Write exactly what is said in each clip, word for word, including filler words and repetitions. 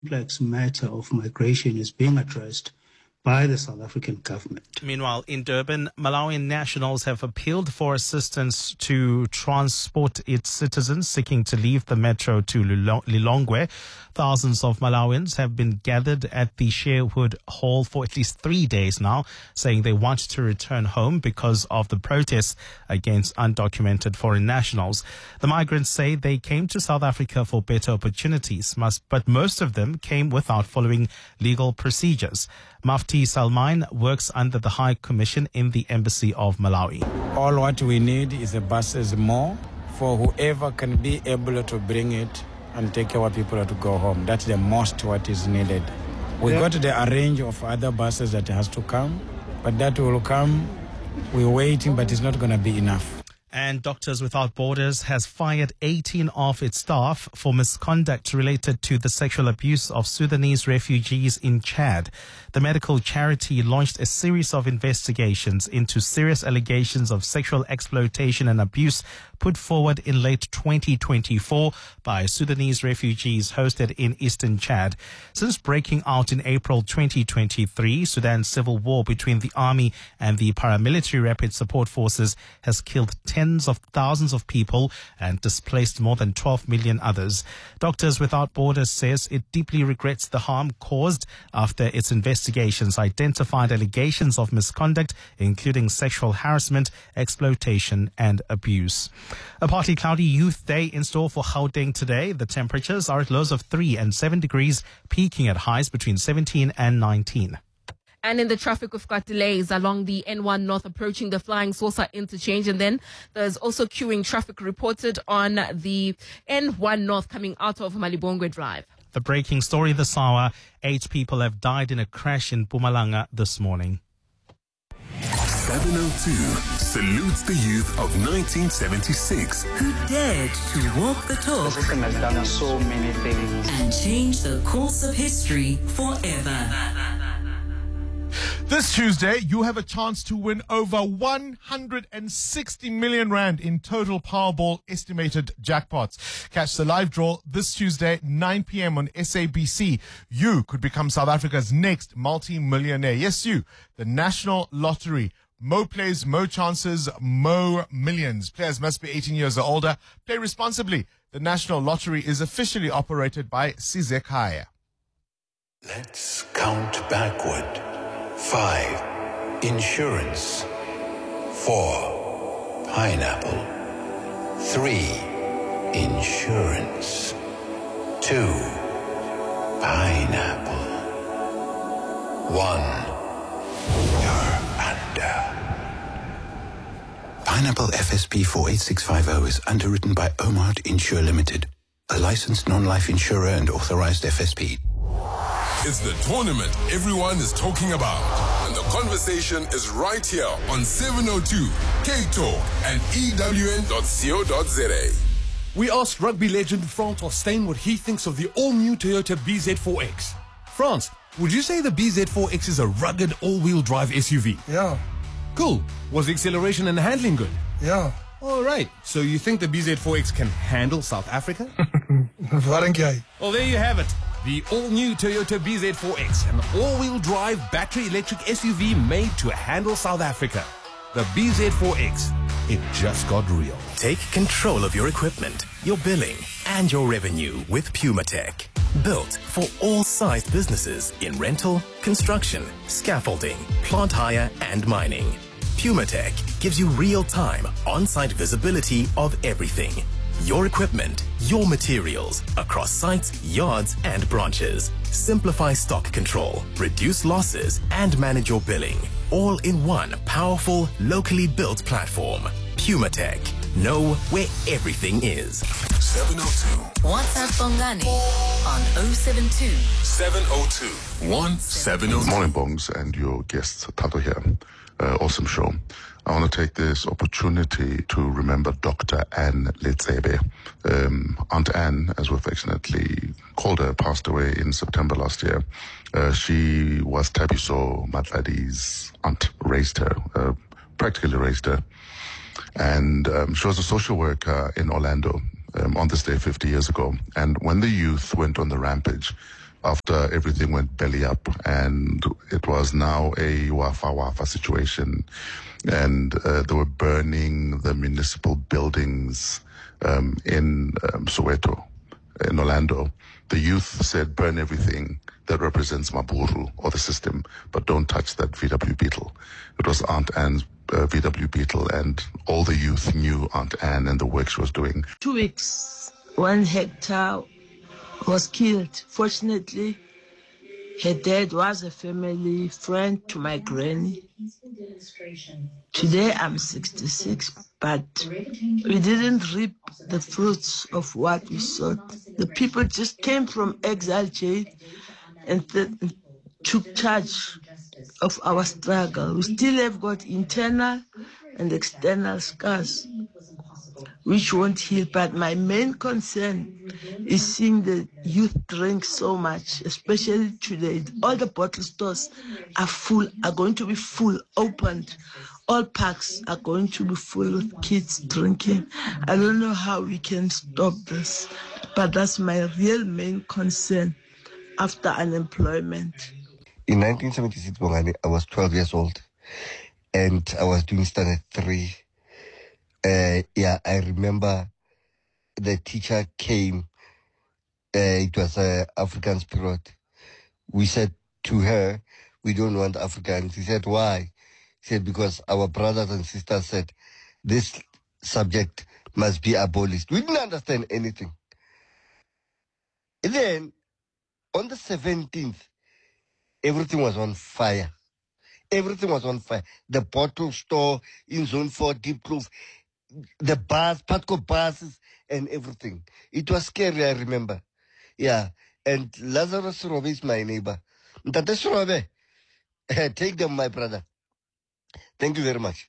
complex matter of migration is being addressed by the South African government. Meanwhile, in Durban, Malawian nationals have appealed for assistance to transport its citizens seeking to leave the metro to Lilongwe. Thousands of Malawians have been gathered at the Sherwood Hall for at least three days now, saying they want to return home because of the protests against undocumented foreign nationals. The migrants say they came to South Africa for better opportunities, but most of them came without following legal procedures. Mufti Salmain works under the High Commission in the Embassy of Malawi. All what we need is the buses more for whoever can be able to bring it and take our people to go home. That's the most what is needed. We yeah. got the arrange of other buses that has to come, but that will come. We're waiting, but it's not going to be enough. And Doctors Without Borders has fired eighteen of its staff for misconduct related to the sexual abuse of Sudanese refugees in Chad. The medical charity launched a series of investigations into serious allegations of sexual exploitation and abuse put forward in late twenty twenty-four by Sudanese refugees hosted in eastern Chad. Since breaking out in April twenty twenty-three, Sudan's civil war between the army and the paramilitary rapid support forces has killed tens of thousands of people and displaced more than twelve million others. Doctors Without Borders says it deeply regrets the harm caused after its investigations identified allegations of misconduct, including sexual harassment, exploitation and abuse. A partly cloudy youth day in store for Gauteng today. The temperatures are at lows of three and seven degrees, peaking at highs between seventeen and nineteen. And in the traffic, we've got delays along the N one North approaching the Flying Saucer interchange. And then there's also queuing traffic reported on the N one North coming out of Malibongwe Drive. The breaking story this hour, eight people have died in a crash in Mpumalanga this morning. seven oh two salutes the youth of nineteen seventy-six who dared to walk the talk. The system has done so many things and change the course of history forever. This Tuesday, you have a chance to win over one hundred sixty million rand in total Powerball estimated jackpots. Catch the live draw this Tuesday, nine p.m. on S A B C. You could become South Africa's next multi-millionaire. Yes, you. The National Lottery. Mo plays, mo chances, mo millions. Players must be eighteen years or older. Play responsibly. The National Lottery is officially operated by Sizekaya. Let's count backward. Five, insurance. Four, pineapple. Three, insurance. Two, pineapple. One, you're under. Pineapple F S P four eight six five zero is underwritten by Omart Insure Limited, a licensed non-life insurer and authorized F S P. It's the tournament everyone is talking about. And the conversation is right here on seven oh two, K Talk and E W N dot co dot za. We asked rugby legend Frans Holstein what he thinks of the all-new Toyota B Z four X. Frans, would you say the B Z four X is a rugged all-wheel drive S U V? Yeah. Cool. Was the acceleration and handling good? Yeah. All right. So you think the B Z four X can handle South Africa? Well, there you have it. The all-new Toyota B Z four X, an all-wheel drive battery electric S U V made to handle South Africa. The B Z four X, it just got real. Take control of your equipment, your billing, and your revenue with PumaTech. Built for all sized businesses in rental, construction, scaffolding, plant hire, and mining. PumaTech gives you real-time, on-site visibility of everything. Your equipment, your materials, across sites, yards, and branches. Simplify stock control, reduce losses, and manage your billing. All in one powerful, locally built platform. PumaTech. Know where everything is. seven oh two. WhatsApp Bongani on oh seven two. seven oh two. one seven oh two. Morning, Bongs, and your guests, Tato here. Uh, awesome show. I want to take this opportunity to remember Doctor Anne Letsebe. Um, Aunt Anne, as we affectionately called her, passed away in September last year. Uh, she was Tabiso Matladi's aunt, raised her, uh, practically raised her. And um, she was a social worker in Orlando um, on this day fifty years ago. And when the youth went on the rampage, after everything went belly up, and it was now a wafa wafa situation, and uh, they were burning the municipal buildings um, in um, Soweto, in Orlando. The youth said, burn everything that represents Maburu or the system, but don't touch that V W Beetle. It was Aunt Anne's uh, V W Beetle, and all the youth knew Aunt Anne and the work she was doing. Two weeks, one hectare was killed. Fortunately, her dad was a family friend to my granny. Today I'm sixty-six, but we didn't reap the fruits of what we sowed. The people just came from exile jail and th- took charge of our struggle. We still have got internal and external scars, which won't heal. But my main concern is seeing the youth drink so much, especially today. All the bottle stores are full, are going to be full, opened. All parks are going to be full with kids drinking. I don't know how we can stop this, but that's my real main concern after unemployment. In nineteen seventy-six, Bongani, I was twelve years old, and I was doing standard three. Uh, yeah, I remember the teacher came. Uh, it was uh, Afrikaans period. We said to her, we don't want Afrikaans. He said, why? He said, because our brothers and sisters said this subject must be abolished. We didn't understand anything. And then, on the seventeenth, everything was on fire. Everything was on fire. The bottle store in Zone four, Deep Kloof, the bars, Patco buses, and everything. It was scary, I remember. Yeah. And Lazarus Robe is my neighbor. Ntate Robe, take them, my brother. Thank you very much.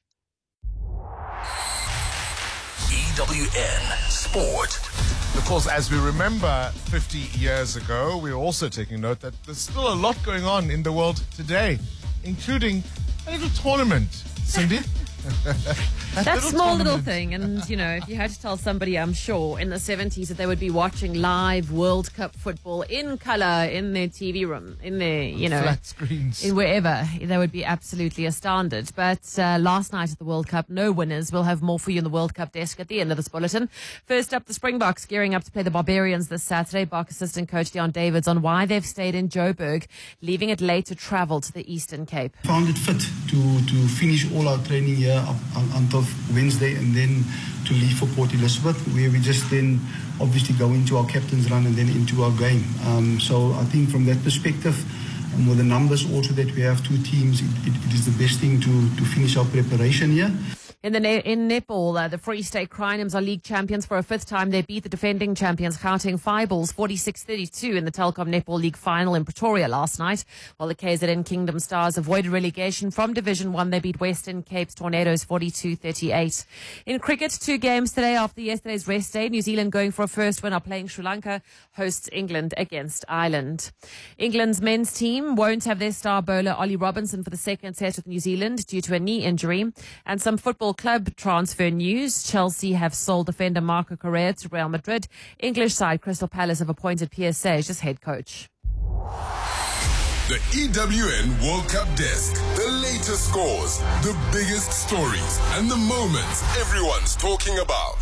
E W N Sport. Of course, as we remember fifty years ago, we're also taking note that there's still a lot going on in the world today, including a little tournament. Cindy? That little small little tournament. thing. And, you know, if you had to tell somebody, I'm sure, in the seventies that they would be watching live World Cup football in colour in their T V room, in their, you know, flat screens, in wherever, they would be absolutely astounded. But uh, last night at the World Cup, no winners. We'll have more for you in the World Cup desk at the end of this bulletin. First up, the Springboks gearing up to play the Barbarians this Saturday. Bok assistant coach Deon Davids on why they've stayed in Joburg, leaving it late to travel to the Eastern Cape. Found it fit to, to finish all our training here up, un, until Wednesday, and then to leave for Port Elizabeth, where we just then obviously go into our captain's run and then into our game. Um, so I think from that perspective, and with the numbers also that we have two teams, it, it, it is the best thing to, to finish our preparation here. In the ne- in netball, uh, the Free State Crinums are league champions for a fifth time. They beat the defending champions Gauteng Fireballs forty-six thirty-two in the Telkom Netball League final in Pretoria last night, while the K Z N Kingdom Stars avoided relegation from Division one. They beat Western Cape's Tornadoes forty-two thirty-eight. In cricket, two games today after yesterday's rest day. New Zealand going for a first win are playing Sri Lanka, hosts England against Ireland. England's men's team won't have their star bowler Ollie Robinson for the second test with New Zealand due to a knee injury. And some football club transfer news. Chelsea have sold defender Marco Correa to Real Madrid. English side Crystal Palace have appointed P S A as head coach. The E W N World Cup desk. The latest scores, the biggest stories, and the moments everyone's talking about.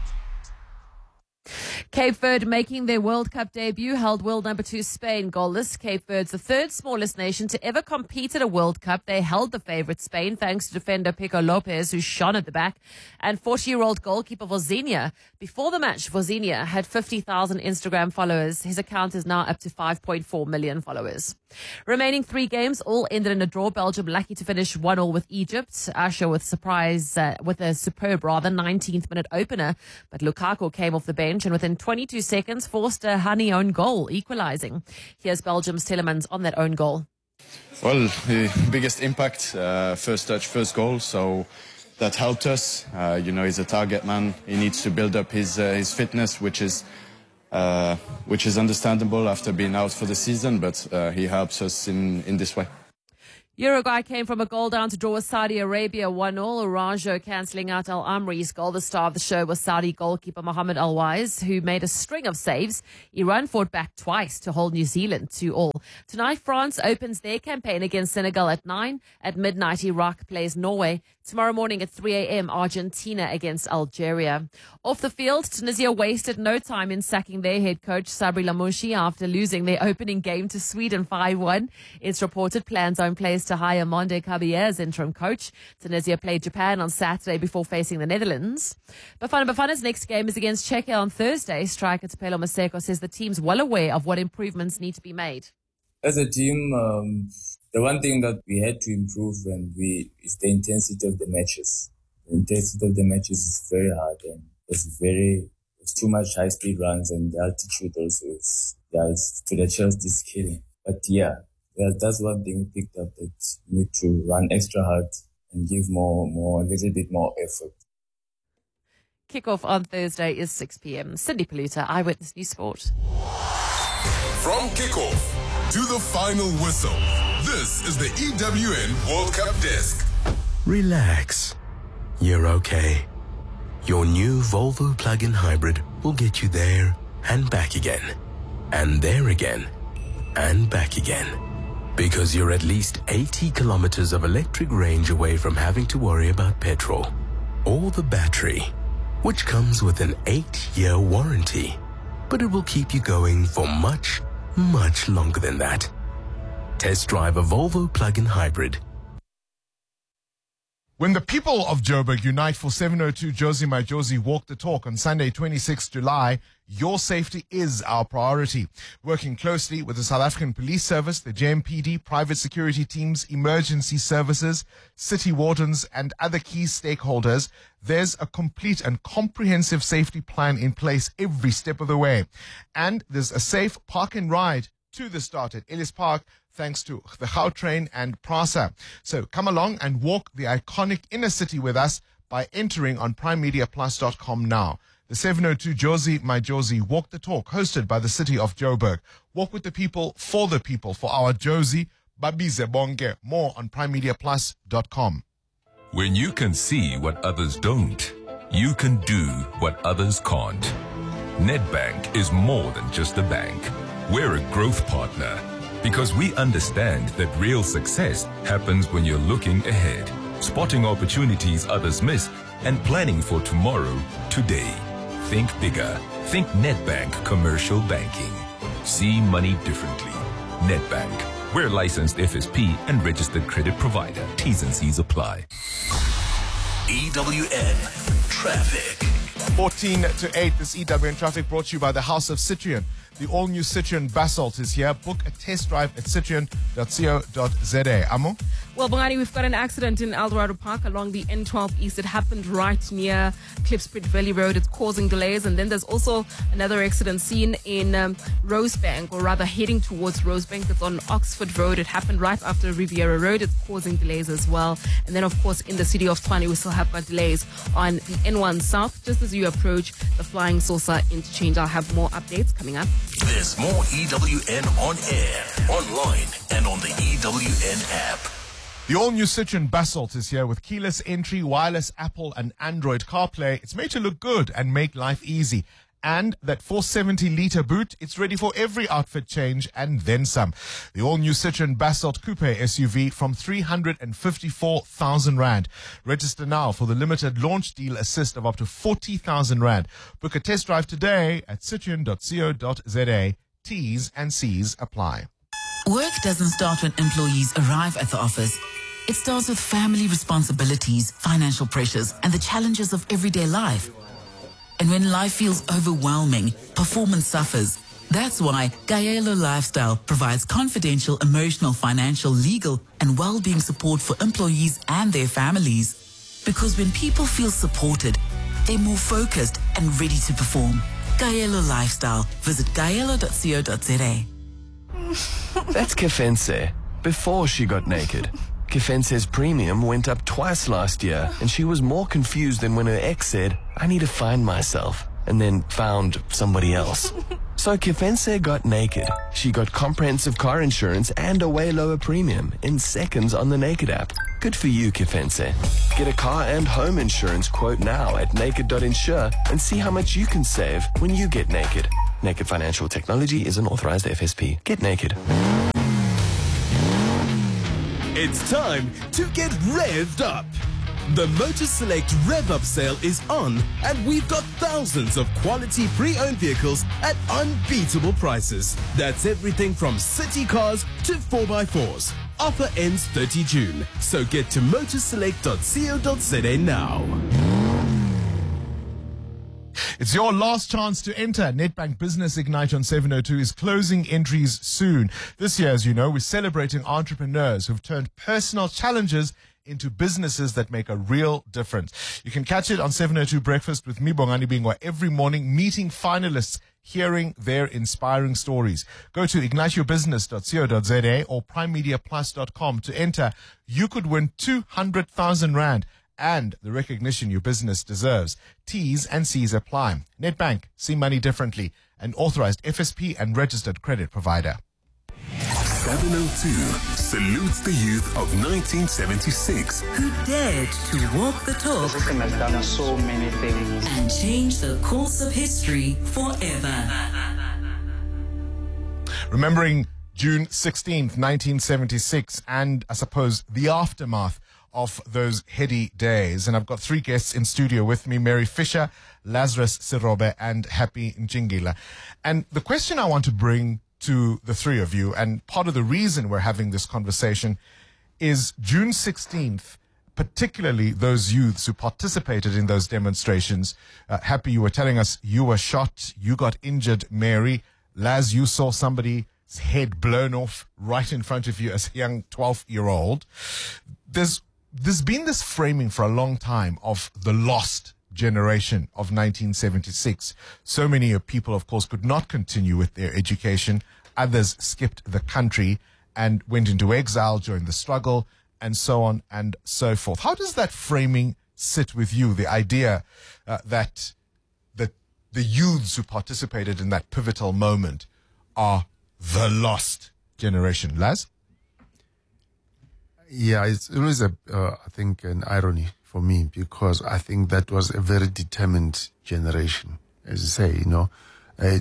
Cape Verde making their World Cup debut held world number two Spain goalless. Cape Verde's the third smallest nation to ever compete at a World Cup. They held the favourite Spain thanks to defender Pico Lopez, who shone at the back, and forty-year-old goalkeeper Vozinha. Before the match, Vozinha had fifty thousand Instagram followers. His account is now up to five point four million followers. Remaining three games all ended in a draw. Belgium lucky to finish one all with Egypt. Usher with surprise, uh, with a superb rather nineteenth minute opener, but Lukaku came off the bench and within twenty-two seconds forced a Hani own goal, equalising. Here's Belgium's Telemans on that own goal. Well, the biggest impact, uh, first touch, first goal, so that helped us. Uh, you know, he's a target man. He needs to build up his uh, his fitness, which is uh, which is understandable after being out for the season, but uh, he helps us in, in this way. Uruguay came from a goal down to draw with Saudi Arabia one all. Arajo cancelling out Al Amri's goal. The star of the show was Saudi goalkeeper Mohamed Al-Wais, who made a string of saves. Iran fought back twice to hold New Zealand two all. Tonight, France opens their campaign against Senegal at nine. At midnight, Iraq plays Norway. Tomorrow morning at three a.m., Argentina against Algeria. Off the field, Tunisia wasted no time in sacking their head coach Sabri Lamouchi after losing their opening game to Sweden five one. It's reported plans are in place to hire Monde Caballé as interim coach. Tunisia played Japan on Saturday before facing the Netherlands. Bafana Bafana's next game is against Czechia on Thursday. Striker Tupelo Maseko says the team's well aware of what improvements need to be made. As a team, um, the one thing that we had to improve and we is the intensity of the matches. The intensity of the matches is very hard and it's very, it's too much high speed runs and the altitude also is, yeah, it's to the chest is killing. But yeah, yeah, that's one thing we picked up, that we need to run extra hard and give more, more, a little bit more effort. Kickoff on Thursday is six p.m. Cindy Paluta, Eyewitness News Sport. From kickoff to the final whistle, this is the E W N World Cup Desk. Relax. You're okay. Your new Volvo plug-in hybrid will get you there and back again. And there again. And back again. Because you're at least eighty kilometers of electric range away from having to worry about petrol or the battery, which comes with an eight-year warranty. But it will keep you going for much, much longer than that. Test drive a Volvo plug-in hybrid. When the people of Joburg unite for seven oh two Josie My Josie Walk the Talk on Sunday, twenty-sixth of July, your safety is our priority. Working closely with the South African Police Service, the J M P D, private security teams, emergency services, city wardens, and other key stakeholders, there's a complete and comprehensive safety plan in place every step of the way. And there's a safe park and ride to the start at Ellis Park, thanks to the Gautrain and PRASA. So come along and walk the iconic inner city with us by entering on prime media plus dot com now. The seven oh two Josie My Josie Walk the Talk, hosted by the city of Joburg. Walk with the people, for the people, for our Josie Babize Bonke. More on prime media plus dot com. When you can see what others don't, you can do what others can't. Nedbank is more than just a bank. We're a growth partner, because we understand that real success happens when you're looking ahead, spotting opportunities others miss, and planning for tomorrow, today. Think bigger. Think Nedbank Commercial Banking. See money differently. Nedbank. We're a licensed F S P and registered credit provider. T's and C's apply. E W N Traffic. fourteen to eight, this E W N Traffic brought to you by the House of Citroen. The all-new Citroen Basalt is here. Book a test drive at citroen dot co dot za. Amo? Well, Bongani, we've got an accident in Eldorado Park along the N twelve East. It happened right near Klipspruit Valley Road. It's causing delays. And then there's also another accident seen in um, Rosebank, or rather heading towards Rosebank. It's on Oxford Road. It happened right after Riviera Road. It's causing delays as well. And then, of course, in the city of Tshwane, we still have got delays on the N one South, just as you approach the Flying Saucer interchange. I'll have more updates coming up. There's more E W N on air, online, and on the E W N app. The all-new Citroen Basalt is here with keyless entry, wireless Apple and Android CarPlay. It's made to look good and make life easy. And that four hundred seventy litre boot, it's ready for every outfit change and then some. The all-new Citroen Basalt Coupe S U V from three hundred fifty-four thousand rand. Register now for the limited launch deal assist of up to forty thousand rand. Book a test drive today at citroen dot co dot za. T's and C's apply. Work doesn't start when employees arrive at the office. It starts with family responsibilities, financial pressures, and the challenges of everyday life. And when life feels overwhelming, performance suffers. That's why Gayelo Lifestyle provides confidential, emotional, financial, legal, and well-being support for employees and their families. Because when people feel supported, they're more focused and ready to perform. Gayelo Lifestyle. Visit gayelo dot co dot za. That's Kefense, before she got naked. Kefense's premium went up twice last year, and she was more confused than when her ex said, I need to find myself, and then found somebody else. So Kefense got naked. She got comprehensive car insurance and a way lower premium in seconds on the Naked app. Good for you, Kefense. Get a car and home insurance quote now at naked dot insure and see how much you can save when you get naked. Naked Financial Technology is an authorized F S P. Get naked. It's time to get revved up. The Motor Select Rev Up sale is on, and we've got thousands of quality pre-owned vehicles at unbeatable prices. That's everything from city cars to four by fours. Offer ends thirtieth of June, so get to motor select dot co dot za now. It's your last chance to enter. Nedbank Business Ignite on seven oh two is closing entries soon. This year, as you know, we're celebrating entrepreneurs who've turned personal challenges into businesses that make a real difference. You can catch it on seven oh two Breakfast with me, Bongani Bingwa, every morning, meeting finalists, hearing their inspiring stories. Go to ignite your business dot co dot za or prime media plus dot com to enter. You could win two hundred thousand rand and the recognition your business deserves. T's and C's apply. Nedbank, see money differently. An authorized F S P and registered credit provider. seven oh two salutes the youth of nineteen seventy-six. Who dared to walk the talk The system has done so many things and change the course of history forever. Remembering June sixteenth, nineteen seventy-six, and I suppose the aftermath of those heady days. And I've got three guests in studio with me, Mary Fisher, Lazarus Sirobe, and Happy Njingila. And the question I want to bring to the three of you, and part of the reason we're having this conversation, is June sixteenth, particularly those youths who participated in those demonstrations. Uh, Happy, you were telling us you were shot, you got injured, Mary. Laz, you saw somebody's head blown off right in front of you as a young twelve-year-old. There's There's been this framing for a long time of the lost generation of nineteen seventy-six. So many people, of course, could not continue with their education. Others skipped the country and went into exile during the struggle, and so on and so forth. How does that framing sit with you, the idea uh, that the, the youths who participated in that pivotal moment are the lost generation? Laz? Yeah, it's always a, uh, I think, an irony for me, because I think that was a very determined generation. As you say, you know, uh,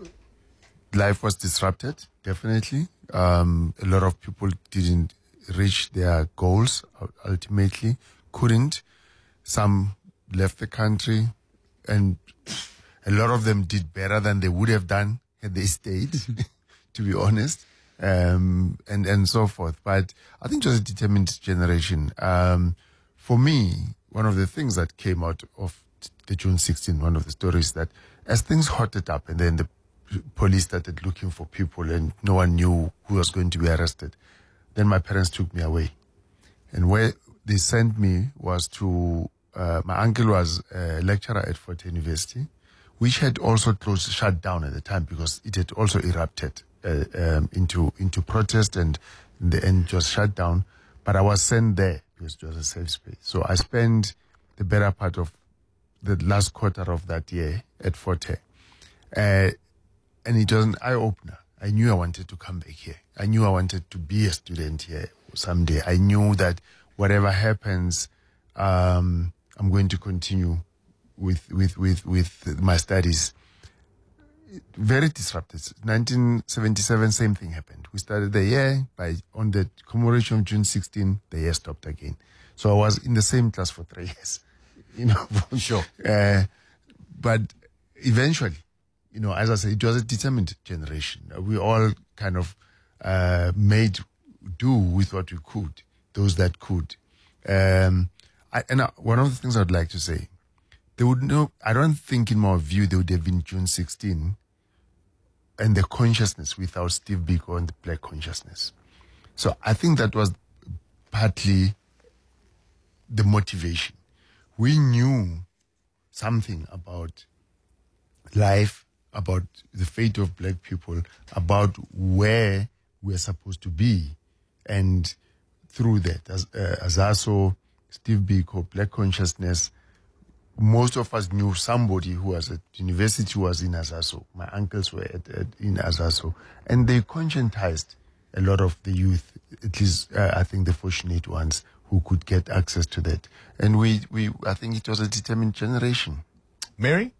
life was disrupted, definitely. Um, a lot of people didn't reach their goals, ultimately, couldn't. Some left the country, and a lot of them did better than they would have done had they stayed, to be honest. Um, and, and so forth. But I think just a determined generation. Um, for me, one of the things that came out of the June sixteenth, one of the stories, that as things hotted up and then the police started looking for people and no one knew who was going to be arrested, then my parents took me away. And where they sent me was to, uh, my uncle was a lecturer at Fort Hare University, which had also closed, shut down at the time because it had also erupted. Uh, um, into into protest, and in the end just shut down. But I was sent there because it was a safe space. So I spent the better part of the last quarter of that year at Fort Hare. Uh, and it was an eye-opener. I knew I wanted to come back here. I knew I wanted to be a student here someday. I knew that whatever happens, um, I'm going to continue with, with, with, with my studies. Very disrupted. nineteen seventy-seven, same thing happened. We started the year, by on the commemoration of June sixteenth, the year stopped again. So I was in the same class for three years. You know, sure. Uh, but eventually, you know, as I said, it was a determined generation. We all kind of uh, made do with what we could, those that could. Um, I, and I, one of the things I'd like to say, they would know. I don't think, in my view, they would have been June sixteenth and the consciousness without Steve Biko and the black consciousness. So I think that was partly the motivation. We knew something about life, about the fate of black people, about where we're supposed to be. And through that, as uh, Azaso, Steve Biko, black consciousness, most of us knew somebody who was at university, who was in Azaso. My uncles were at, at, in Azaso. And they conscientized a lot of the youth, at least uh, I think the fortunate ones, who could get access to that. And we, we I think it was a determined generation. Mary?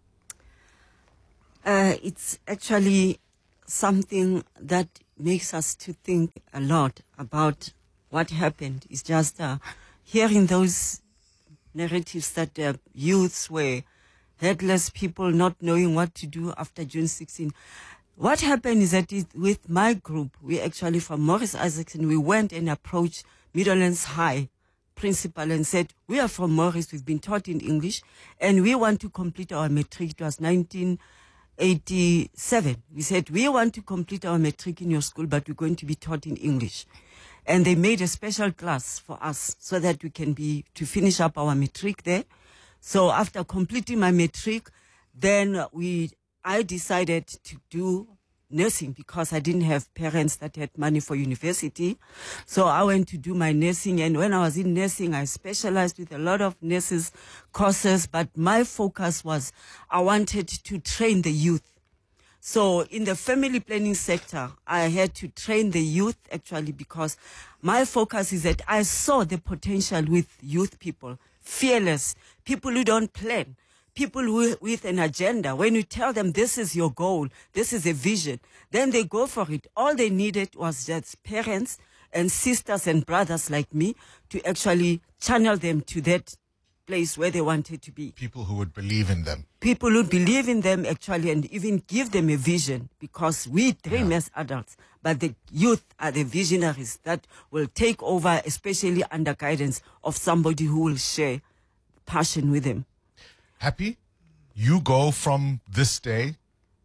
Uh, it's actually something that makes us to think a lot about what happened. It's just uh, hearing those narratives that uh, youths were headless people not knowing what to do after June sixteenth. What happened is that it, with my group, we actually from Morris Isaacson, we went and approached Meadowlands High principal and said, we are from Morris, we've been taught in English, and we want to complete our matric. It was nineteen eighty-seven. We said, we want to complete our matric in your school, but we're going to be taught in English. And they made a special class for us so that we can be, to finish up our matric there. So after completing my matric, then we, I decided to do nursing because I didn't have parents that had money for university. So I went to do my nursing, and when I was in nursing, I specialized with a lot of nurses courses, but my focus was I wanted to train the youth. So in the family planning sector, I had to train the youth actually because my focus is that I saw the potential with youth people, fearless, people who don't plan, people who, with an agenda. When you tell them this is your goal, this is a vision, then they go for it. All they needed was just parents and sisters and brothers like me to actually channel them to that place where they wanted to be. People who would believe in them. People who believe in them actually and even give them a vision, because we dream yeah. as adults, but the youth are the visionaries that will take over, especially under guidance of somebody who will share passion with them. Happy? You go from this day,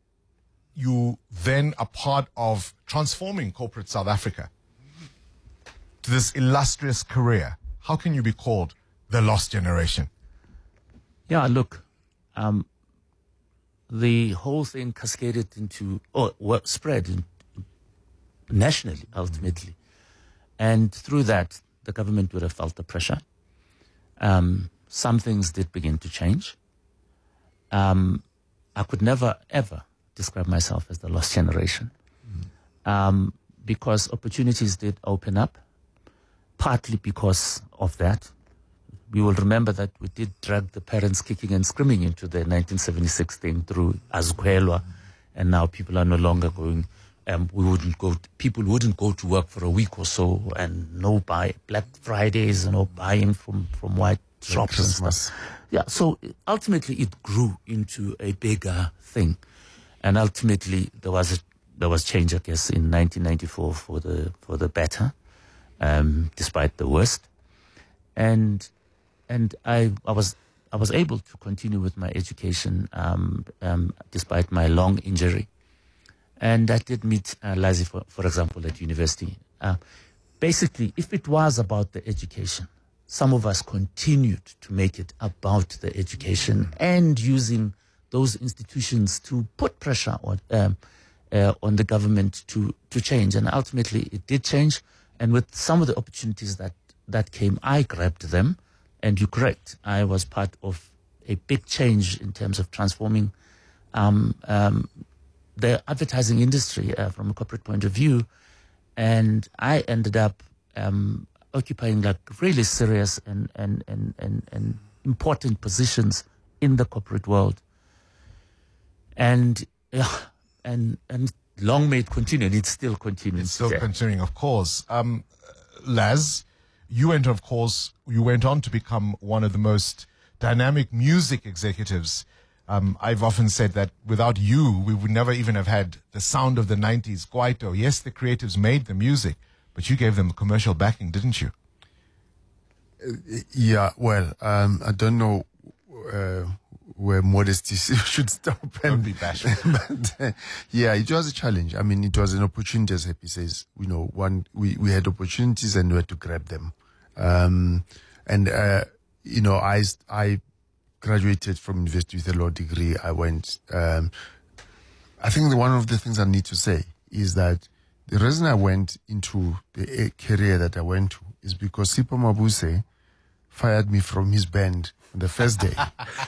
you then are part of transforming corporate South Africa to this illustrious career. How can you be called the lost generation? Yeah, look, um, the whole thing cascaded into, or well, spread in, nationally, ultimately. And through that, the government would have felt the pressure. Um, some things did begin to change. Um, I could never, ever describe myself as the lost generation. Mm. Um, because opportunities did open up, partly because of that. We will remember that we did drag the parents kicking and screaming into the nineteen seventy-six thing through Azkwelwa, and now people are no longer going. Um, we wouldn't go. People wouldn't go to work for a week or so, and no buy Black Fridays, and no buying from from white shops and stuff. Yeah. So ultimately, it grew into a bigger thing, and ultimately there was a, there was change, I guess, in nineteen ninety-four for the for the better, um, despite the worst, and. And I, I was I was able to continue with my education um, um, despite my long injury. And I did meet uh, Lazi, for, for example, at university. Uh, basically, if it was about the education, some of us continued to make it about the education and using those institutions to put pressure on um, uh, on the government to, to change. And ultimately, it did change. And with some of the opportunities that, that came, I grabbed them. And you're correct, I was part of a big change in terms of transforming um, um, the advertising industry uh, from a corporate point of view. And I ended up um, occupying like really serious and, and, and, and, and important positions in the corporate world. And yeah, and and long may it continue, and it's still continuing. It's still today. continuing, of course. Um, Laz, you went, of course, you went on to become one of the most dynamic music executives. Um, I've often said that without you, we would never even have had the sound of the nineties, Kwaito. Yes, the creatives made the music, but you gave them commercial backing, didn't you? Uh, yeah, well, um, I don't know uh, where modesty should stop. Don't be bashful. But, uh, yeah, it was a challenge. I mean, it was an opportunity, as Happy says. You know, one we, we had opportunities and we had to grab them. Um, and, uh, you know, I, I graduated from university with a law degree. I went, um, I think the, one of the things I need to say is that the reason I went into the career that I went to is because Sipho Mabuse fired me from his band the first day.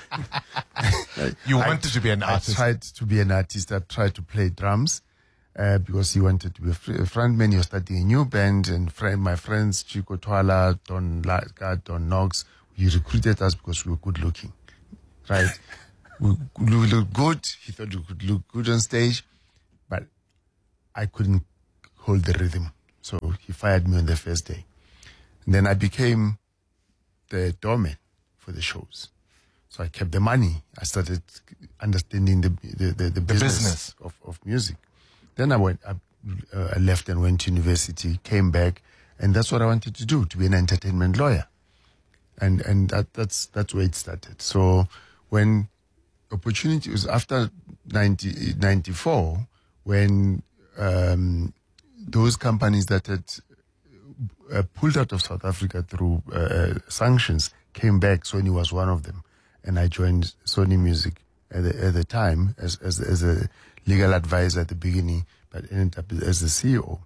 You wanted to be an artist. I tried to be an artist. I tried to play drums uh, because he wanted to be a frontman. He was starting a new band, and friend, my friends, Chico Twala, Don Latka, Don Knox, he recruited us because we were good looking, right? we, we looked good. He thought we could look good on stage, but I couldn't hold the rhythm. So he fired me on the first day. And then I became the doorman for the shows. So I kept the money. I started understanding the the, the, the, the business, business. Of, of music. Then I went, I, uh, I left and went to university, came back, and that's what I wanted to do, to be an entertainment lawyer. And and that, that's that's where it started. So when opportunity was after ninety, ninety-four, when um, those companies that had uh, pulled out of South Africa through uh, sanctions came back, Sony was one of them. And I joined Sony Music at the, at the time as, as as a legal advisor at the beginning, but ended up as the C E O.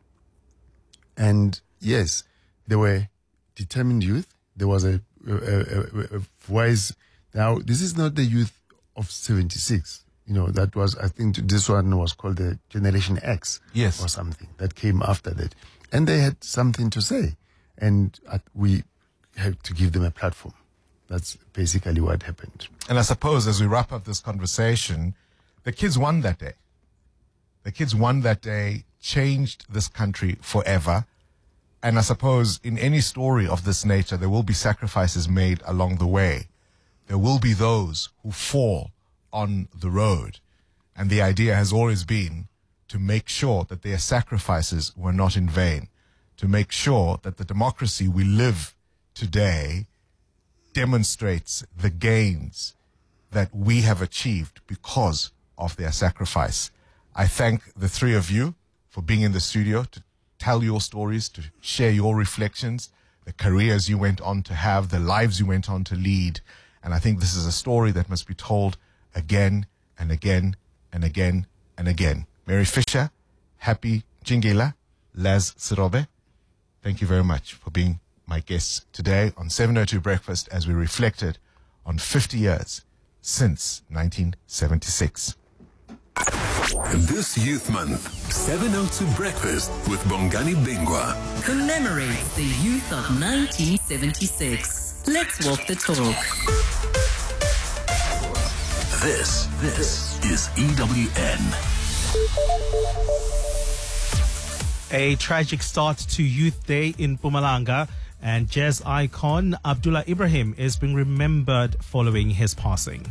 And yes, they were determined youth. There was a, a, a, a voice. Now, this is not the youth of seventy-six. You know, that was, I think this one was called the Generation X. Yes. Or something that came after that. And they had something to say. And uh, we had to give them a platform. That's basically what happened. And I suppose as we wrap up this conversation, the kids won that day. The kids won that day, changed this country forever. And I suppose in any story of this nature, there will be sacrifices made along the way. There will be those who fall on the road. And the idea has always been to make sure that their sacrifices were not in vain, to make sure that the democracy we live today demonstrates the gains that we have achieved because of their sacrifice. I thank the three of you for being in the studio to tell your stories, to share your reflections, the careers you went on to have, the lives you went on to lead. And I think this is a story that must be told again and again and again and again. Mary Fisher, Happy Jingila, Laz Sirobe, thank you very much for being my guests today on seven oh two Breakfast as we reflected on fifty years since nineteen seventy-six. This Youth Month, seven oh two Breakfast with Bongani Bingwa commemorates the youth of nineteen seventy-six. Let's walk the talk. This, this is E W N. A tragic start to Youth Day in Mpumalanga, and jazz icon Abdullah Ibrahim is being remembered following his passing.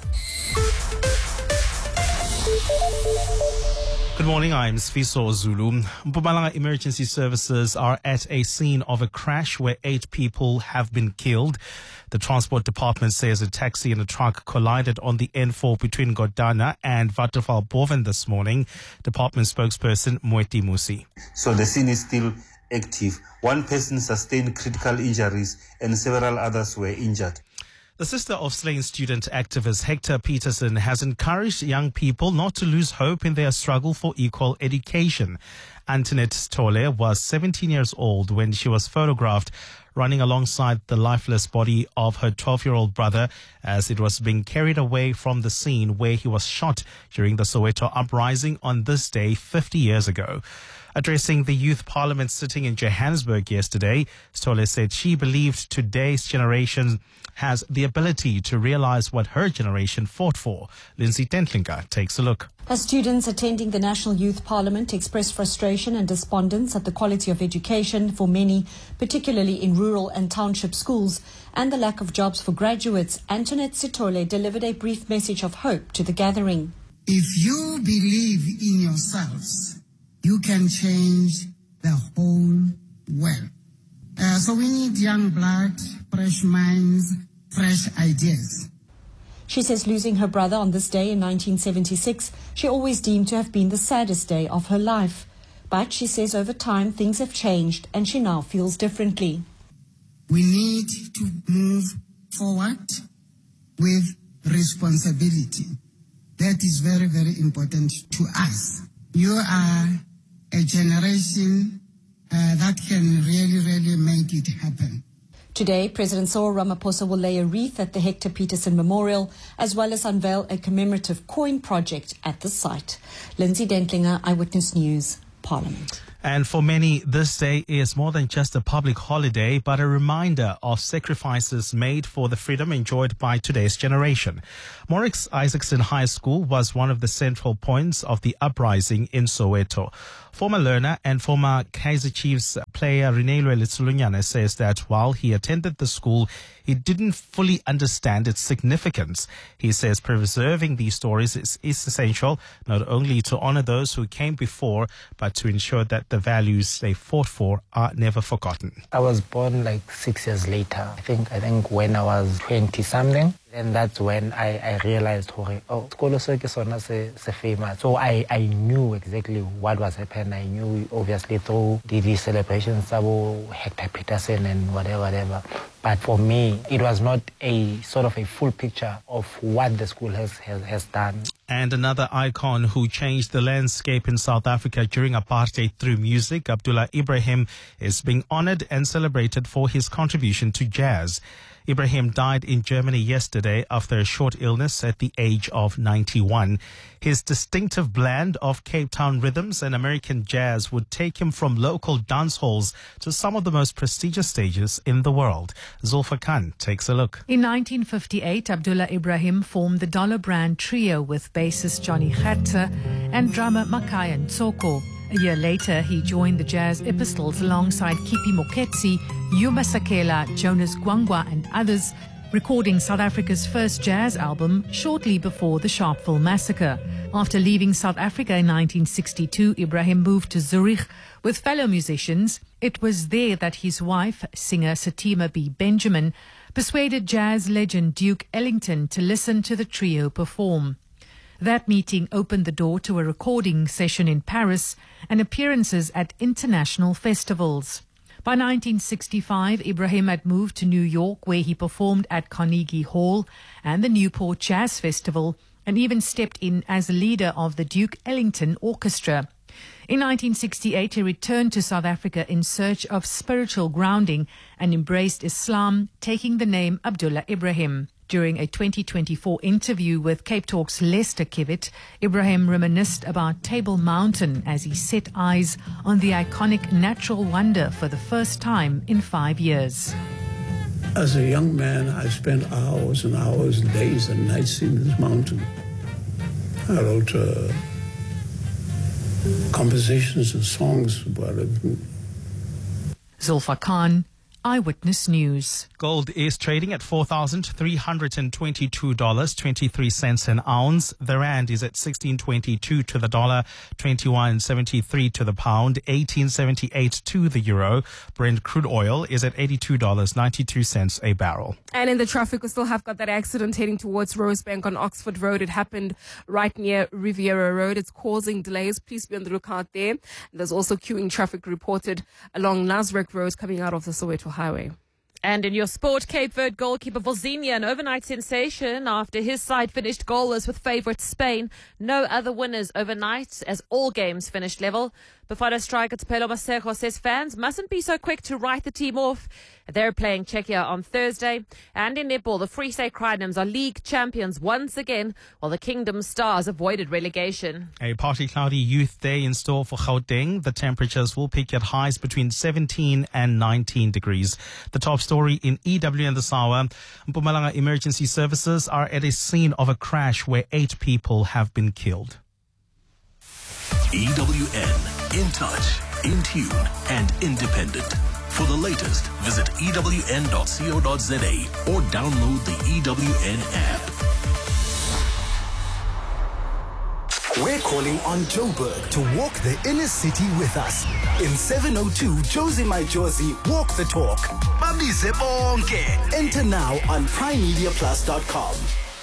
Good morning, I'm Sfiso Zulu. Mpumalanga Emergency Services are at a scene of a crash where eight people have been killed. The Transport Department says a taxi and a truck collided on the N four between Godana and Waterval Boven this morning. Department spokesperson Moeti Musi. So the scene is still active. One person sustained critical injuries and several others were injured. The sister of slain student activist Hector Peterson has encouraged young people not to lose hope in their struggle for equal education. Antoinette Tole was seventeen years old when she was photographed running alongside the lifeless body of her twelve-year-old brother as it was being carried away from the scene where he was shot during the Soweto uprising on this day fifty years ago. Addressing the youth parliament sitting in Johannesburg yesterday, Stole said she believed today's generation has the ability to realize what her generation fought for. Lindsay Tentlinga takes a look. As students attending the National Youth Parliament expressed frustration and despondence at the quality of education for many, particularly in rural and township schools, and the lack of jobs for graduates, Antoinette Sitole delivered a brief message of hope to the gathering. If you believe in yourselves, you can change the whole world. Uh, so we need young blood, fresh minds, fresh ideas. She says losing her brother on this day in nineteen seventy-six, she always deemed to have been the saddest day of her life. But she says over time things have changed and she now feels differently. We need to move forward with responsibility. That is very, very important to us. You are a generation uh, that can really, really make it happen. Today, President Cyril Ramaphosa will lay a wreath at the Hector Peterson Memorial, as well as unveil a commemorative coin project at the site. Lindsay Dentlinger, Eyewitness News, Parliament. And for many, this day is more than just a public holiday, but a reminder of sacrifices made for the freedom enjoyed by today's generation. Morix Isaacson High School was one of the central points of the uprising in Soweto. Former learner and former Kaizer Chiefs player Renelwe Litsulunyane says that while he attended the school, he didn't fully understand its significance. He says preserving these stories is, is essential, not only to honor those who came before, but to ensure that the values they fought for are never forgotten. I was born like six years later. I think I think when I was twenty something. And that's when I, I realized, oh, skolo se ke sona se se famous. So I, I knew exactly what was happening. I knew obviously through the, the celebrations of Hector Peterson and whatever, whatever. But for me, it was not a sort of a full picture of what the school has, has, has done. And another icon who changed the landscape in South Africa during apartheid through music, Abdullah Ibrahim, is being honored and celebrated for his contribution to jazz. Ibrahim died in Germany yesterday after a short illness at the age of ninety-one. His distinctive blend of Cape Town rhythms and American jazz would take him from local dance halls to some of the most prestigious stages in the world. Zulfa Khan takes a look. In nineteen fifty-eight, Abdullah Ibrahim formed the Dollar Brand Trio with bassist Johnny Gertze and drummer Makai Ntsoko. A year later, he joined the Jazz Epistles alongside Kipi Moketsi, Yuma Sakela, Jonas Gwangwa and others, recording South Africa's first jazz album shortly before the Sharpeville massacre. After leaving South Africa in nineteen sixty-two, Ibrahim moved to Zurich with fellow musicians. It was there that his wife, singer Satima B. Benjamin, persuaded jazz legend Duke Ellington to listen to the trio perform. That meeting opened the door to a recording session in Paris and appearances at international festivals. By nineteen sixty-five, Ibrahim had moved to New York, where he performed at Carnegie Hall and the Newport Jazz Festival, and even stepped in as leader of the Duke Ellington Orchestra. In nineteen sixty-eight, he returned to South Africa in search of spiritual grounding and embraced Islam, taking the name Abdullah Ibrahim. During a twenty twenty-four interview with Cape Talk's Lester Kivitt, Ibrahim reminisced about Table Mountain as he set eyes on the iconic natural wonder for the first time in five years. As a young man, I spent hours and hours, days and nights in this mountain. I wrote uh, compositions and songs about it. Zulfa Khan, Eyewitness News. Gold is trading at four thousand three hundred twenty-two dollars and twenty-three cents an ounce. The rand is at sixteen twenty-two to the dollar, twenty-one seventy-three to the pound, eighteen seventy-eight to the euro. Brent crude oil is at eighty-two dollars and ninety-two cents a barrel. And in the traffic, we still have got that accident heading towards Rosebank on Oxford Road. It happened right near Riviera Road. It's causing delays. Please be on the lookout there. There's also queuing traffic reported along Nasrec Road coming out of the Soweto Highway. And in your sport, Cape Verde goalkeeper Vozinha, an overnight sensation after his side finished goalless with favourite Spain. No other winners overnight as all games finished level. Bafana striker Tupelo Maseko says fans mustn't be so quick to write the team off. They're playing Czechia on Thursday. And in netball, the Free State Crinums are league champions once again, while the Kingdom Stars avoided relegation. A partly cloudy youth day in store for Gauteng. The temperatures will peak at highs between seventeen and nineteen degrees. The top story in E W N this hour. Mpumalanga Emergency Services are at a scene of a crash where eight people have been killed. E W N, in touch, in tune, and independent. For the latest, visit E W N dot co dot za or download the E W N app. We're calling on Joburg to walk the inner city with us. In seven oh two, Josie My Josie, walk the talk. Babize bonke. Enter now on prime media plus dot com.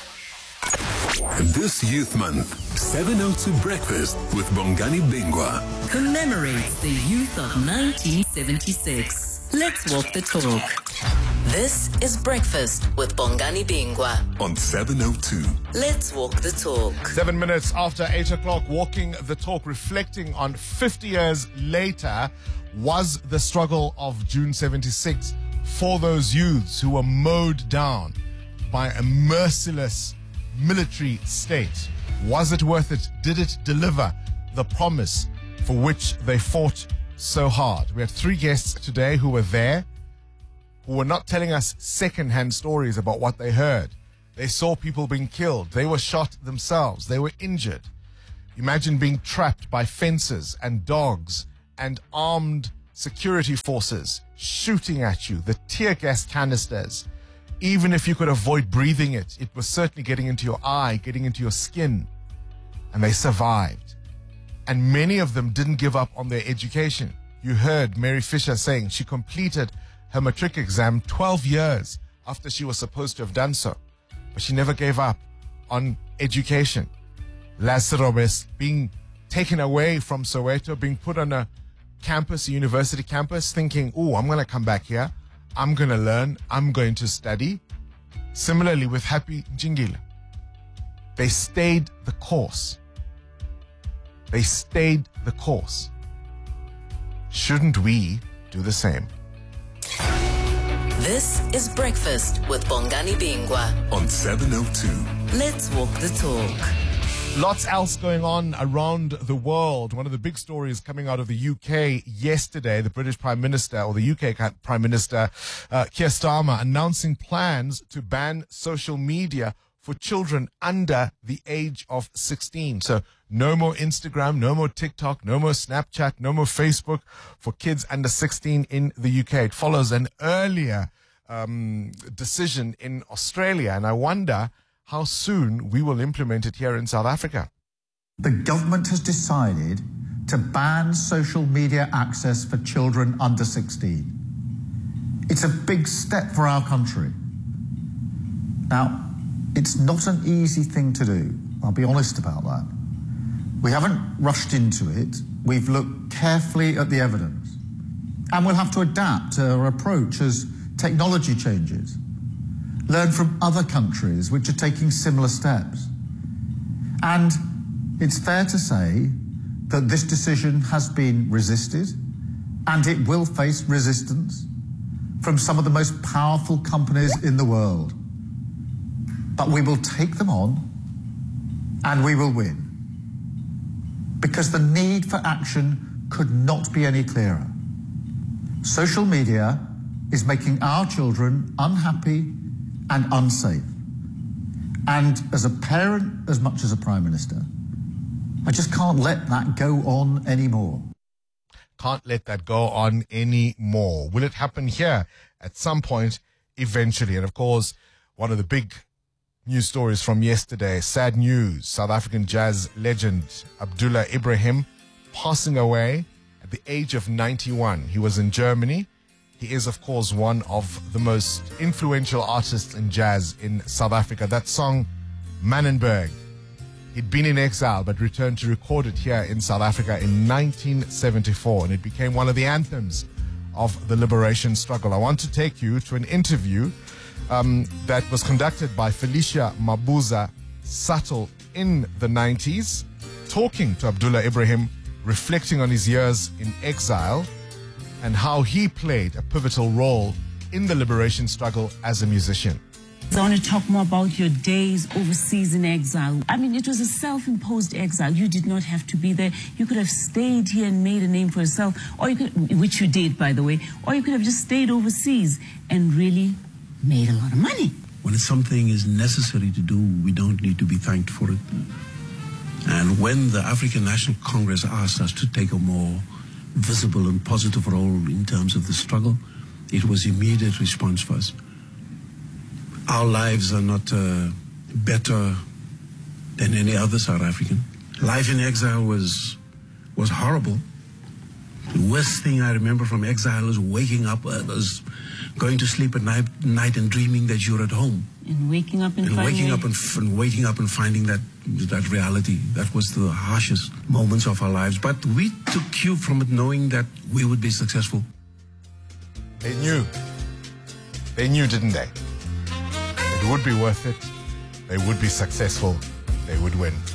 This Youth Month, seven oh two Breakfast with Bongani Bingwa commemorates the youth of nineteen seventy-six. Let's walk the talk. This is Breakfast with Bongani Bingwa on seven oh two. Let's walk the talk. Seven minutes after eight o'clock, walking the talk, reflecting on fifty years later, was the struggle of June seventy-six for those youths who were mowed down by a merciless military state? Was it worth it? Did it deliver the promise for which they fought so hard? We had three guests today who were there, who were not telling us second-hand stories about what they heard. They saw people being killed. They were shot themselves. They were injured. Imagine being trapped by fences and dogs and armed security forces shooting at you, the tear gas canisters. Even if you could avoid breathing it, it was certainly getting into your eye, getting into your skin. And they survived. And many of them didn't give up on their education. You heard Mary Fisher saying she completed her matric exam twelve years after she was supposed to have done so. But she never gave up on education. Lazarus being taken away from Soweto, being put on a campus, a university campus, thinking, oh, I'm going to come back here. I'm going to learn. I'm going to study. Similarly with Happy Njingila. They stayed the course. They stayed the course. Shouldn't we do the same? This is Breakfast with Bongani Bingwa on seven oh two. Let's walk the talk. Lots else going on around the world. One of the big stories coming out of the U K yesterday, the British Prime Minister, or the U K Prime Minister, uh, Keir Starmer, announcing plans to ban social media for children under the age of sixteen. So no more Instagram, no more TikTok, no more Snapchat, no more Facebook for kids under sixteen in the U K. It follows an earlier um, decision in Australia, and I wonder how soon we will implement it here in South Africa. The government has decided to ban social media access for children under sixteen. It's a big step for our country. Now, it's not an easy thing to do. I'll be honest about that. We haven't rushed into it. We've looked carefully at the evidence. And we'll have to adapt our approach as technology changes. Learn from other countries which are taking similar steps. And it's fair to say that this decision has been resisted, and it will face resistance from some of the most powerful companies in the world. But we will take them on, and we will win. Because the need for action could not be any clearer. Social media is making our children unhappy and unsafe. And as a parent, as much as a Prime Minister, I just can't let that go on anymore. Can't let that go on anymore. Will it happen here at some point eventually? And of course, one of the big news stories from yesterday, sad news, South African jazz legend Abdullah Ibrahim passing away at the age of ninety-one. He was in Germany. He is, of course, one of the most influential artists in jazz in South Africa. That song, Mannenberg, he'd been in exile but returned to record it here in South Africa in nineteen seventy-four, and it became one of the anthems of the liberation struggle. I want to take you to an interview um, that was conducted by Felicia Mabuza Sattel in the nineties, talking to Abdullah Ibrahim, reflecting on his years in exile and how he played a pivotal role in the liberation struggle as a musician. I want to talk more about your days overseas in exile. I mean, it was a self-imposed exile. You did not have to be there. You could have stayed here and made a name for yourself, or you could, which you did, by the way, or you could have just stayed overseas and really made a lot of money. When something is necessary to do, we don't need to be thanked for it. And when the African National Congress asked us to take a more visible and positive role in terms of the struggle, it was immediate response for us. Our lives are not uh, better than any other South African. Life in exile was was horrible. The worst thing I remember from exile is waking up, uh, was going to sleep at night, night and dreaming that you're at home. And waking up and, and finding waking up and, f- and waking up and finding that that reality. That was the harshest moments of our lives. But we took cue from it, knowing that we would be successful. They knew. They knew, didn't they? It would be worth it. They would be successful. They would win.